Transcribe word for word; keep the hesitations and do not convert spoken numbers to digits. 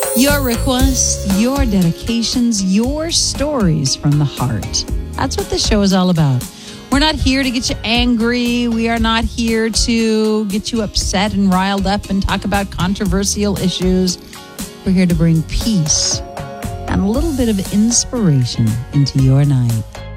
Your requests, your dedications, your stories from the heart. That's what this show is all about. We're not here to get you angry. We are not here to get you upset and riled up and talk about controversial issues. We're here to bring peace and a little bit of inspiration into your night.